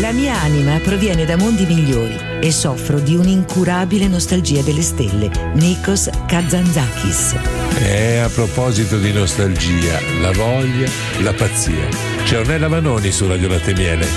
La mia anima proviene da mondi migliori e soffro di un'incurabile nostalgia delle stelle. Nikos Kazantzakis. A proposito di nostalgia, la voglia, la pazzia. C'è Ornella Vanoni su Radio Latte Miele.